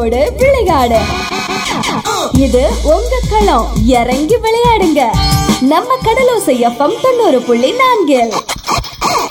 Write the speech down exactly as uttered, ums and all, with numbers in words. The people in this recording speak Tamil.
கடலோடு விளையாடு. இது உங்க களம், இறங்கி விளையாடுங்க. நம்ம கடலோசை எஃப்எம் தொண்ணூறு புள்ளி நான்கில்